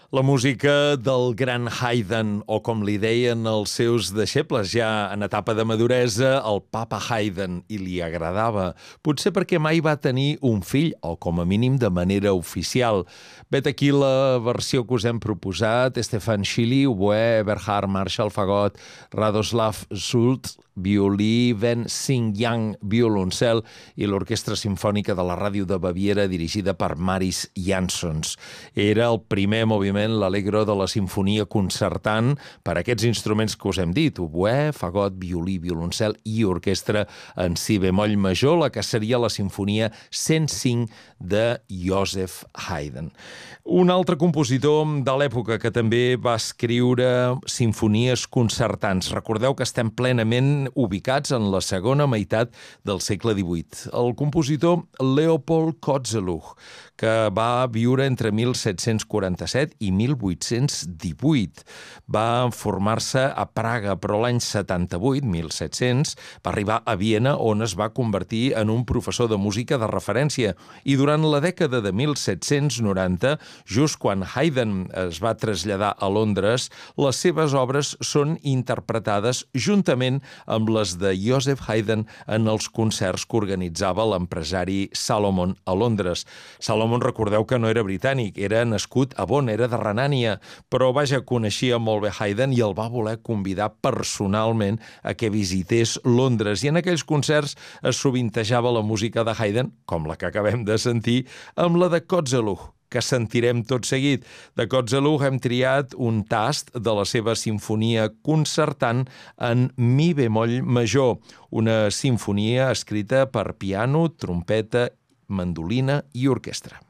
La música del gran Haydn, o com li deien els seus deixebles ja en etapa de maduresa, el papa Haydn, i li agradava. Potser perquè mai va tenir un fill, o com a mínim de manera oficial. Vet aquí la versió que us hem proposat: Stefan Schilly, oboè, Eberhard Marschall, fagot, Radoslav Schulz, violí, Ben Xingyang, violoncel, i l'Orquestra Simfònica de la Ràdio de Baviera, dirigida per Maris Jansons. Era el primer moviment, l'Allegro, de la sinfonia concertant per a aquests instruments que us hem dit: oboè, fagot, violí, violoncel i orquestra en si bemoll major, la que seria la sinfonia 105 de Joseph Haydn. Un altre compositor de l'època que també va escriure sinfonies concertants. Recordeu que estem plenament ubicats en la segona meitat del segle XVIII. El compositor Leopold Kozeluch, que va viure entre 1747 i 1818. Va formar-se a Praga, però l'any 78, 1700, va arribar a Viena, on es va convertir en un professor de música de referència. I durant la dècada de 1790, just quan Haydn es va traslladar a Londres, les seves obres són interpretades juntament amb les de Joseph Haydn en els concerts que organitzava l'empresari Salomon a Londres. Salomon, recordeu que no era britànic, era nascut a Bonn, era de Renània, però vaja, coneixia molt bé Haydn i el va voler convidar personalment a que visités Londres. I en aquells concerts es sovintejava la música de Haydn, com la que acabem de sentir, amb la de Kozeluch, que sentirem tot seguit. De Kozeluch hem triat un tast de la seva sinfonia concertant en mi bemoll major, una sinfonia escrita per piano, trompeta, mandolina i orquestra.